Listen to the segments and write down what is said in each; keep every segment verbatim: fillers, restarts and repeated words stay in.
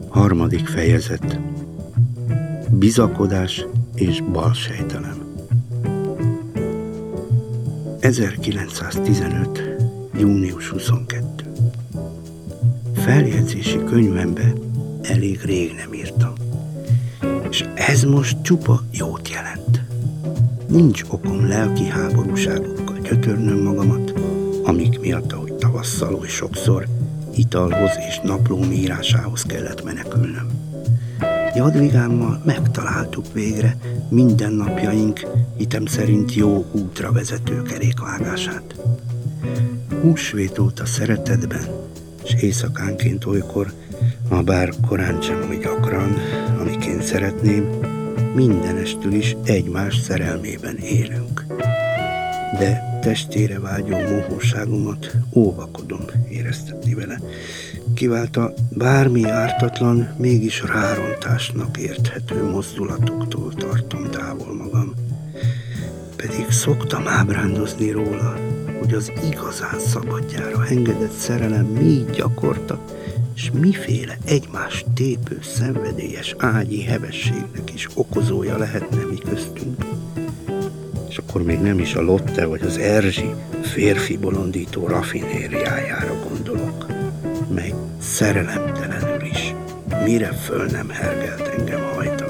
Harmadik fejezet. Bizakodás és balsejtelem. ezerkilencszáztizenöt. június huszonkettő. Feljegyzési könyvembe elég rég nem írtam, és ez most csupa jót jelent. Nincs okom lelki háborúságokkal gyötörnöm magamat, amik miatt, ahogy tavasszal oly sokszor, italhoz és naplóm írásához kellett menekülnöm. Jadvigámmal megtaláltuk végre mindennapjaink hitem szerint jó útra vezető kerékvágását. Húsvét óta szeretetben, és éjszakánként olykor, ha bár korán sem oly gyakran, amiként szeretném, mindenestül is egymás szerelmében élünk. De testére vágyó mohóságomat óvakodom éreztetni vele. Kiválta bármi ártatlan, mégis rárontásnak érthető mozdulatoktól tartom távol magam. Pedig szoktam ábrándozni róla, hogy az igazán szabadjára engedett szerelem mi gyakorta, és miféle egymást tépő, szenvedélyes ágyi hevességnek is okozója lehetne mi köztünk. És akkor még nem is a Lotte vagy az Erzsi férfi bolondító rafinériájára gondolok, mely szerelemtelenül is mire föl nem hergelt engem hajtan.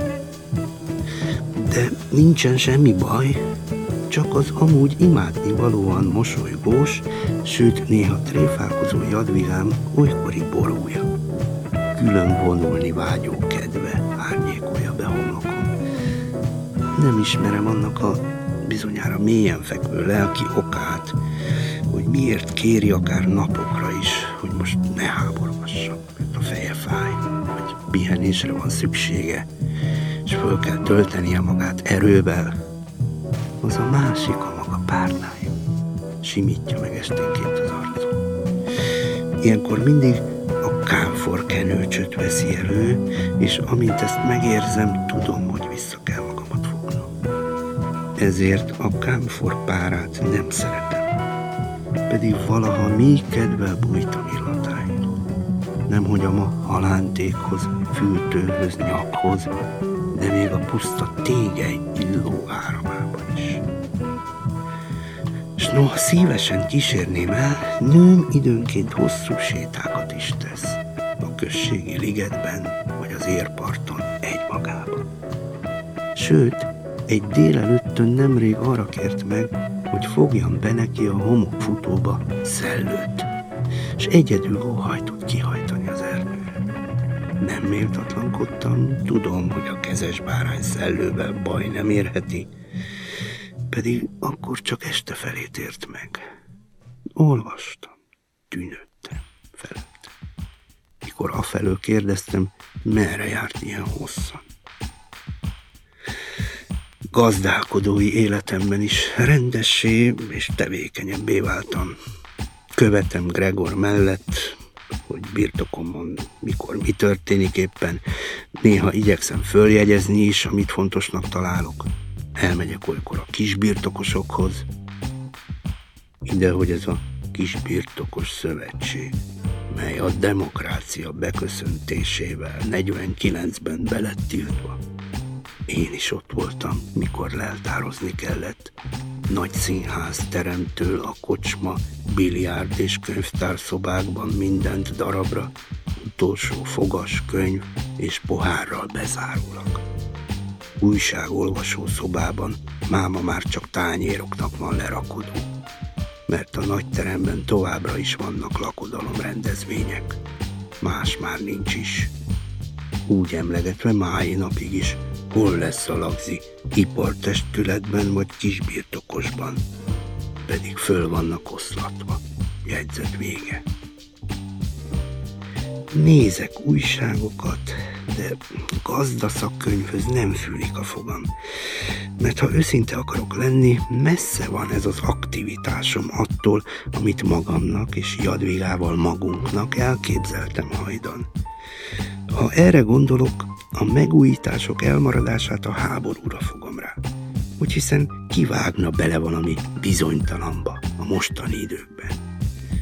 De nincsen semmi baj, csak az amúgy imádni valóan mosolygós, sőt néha tréfálkozó Jadvigám olykori borúja. Külön vonulni vágyó kedve árnyékolja be homlokom. Nem ismerem annak a bizonyára mélyen fekvő lelki okát, hogy miért kéri akár napokra is, hogy most ne háborgassam, mert a feje fáj, vagy pihenésre van szüksége, és föl kell töltenie magát erővel. Az a másik a maga párnája, simítja meg esténként az arcom. Ilyenkor mindig a kámfor kenőcsöt veszi elő, és amint ezt megérzem, tudom, hogy vissza kell magamat fognom. Ezért a kámfor párát nem szeretem, pedig valaha mi kedvel bújtam illatáig. Nemhogy a ma halántékhoz, fültőhöz, nyakhoz, de még a puszta tégely illó áramában is. S noha szívesen kísérném el, nőm időnként hosszú sétákat is tesz, a községi ligetben vagy az érparton egymagában. Sőt, egy délelőttön nemrég arra kért meg, hogy fogjam be neki a homokfutóba szellőt, s egyedül óhajtott kihajtani az erdőre. Nem méltatlankodtam, tudom, hogy a kezes bárány szellővel baj nem érheti, pedig akkor csak este felé tért meg. Olvastam, tűnődtem, felett. Mikor afelől kérdeztem, merre járt ilyen hosszan. Gazdálkodói életemben is rendessé és tevékenyebbé váltam. Követem Gregor mellett, hogy birtokomon mikor mi történik éppen. Néha igyekszem följegyezni is, amit fontosnak találok. Elmegyek olykor a kisbirtokosokhoz. Ide, hogy ez a kisbirtokos szövetség, mely a demokrácia beköszöntésével negyvenkilencben belett tiltva. Én is ott voltam, mikor leltározni kellett. Nagy színház teremtől a kocsma, biliárd és könyvtárszobákban mindent darabra, utolsó fogas, könyv és pohárral bezárólag. Újságolvasó szobában máma már csak tányéroknak van lerakodó, mert a nagy teremben továbbra is vannak lakodalom rendezvények. Más már nincs is. Úgy emlegetve mái napig is, hol lesz a lagzi, ipartestületben vagy kisbirtokosban, pedig föl vannak oszlatva, jegyzet vége. Nézek újságokat, de gazdaszakkönyvhöz nem fűlik a fogam, mert ha őszinte akarok lenni, messze van ez az aktivitásom attól, amit magamnak és Jadvigával magunknak elképzeltem hajdan. Ha erre gondolok, a megújítások elmaradását a háborúra fogom rá, hogy hiszen kivágna bele valami bizonytalanba a mostani időkben.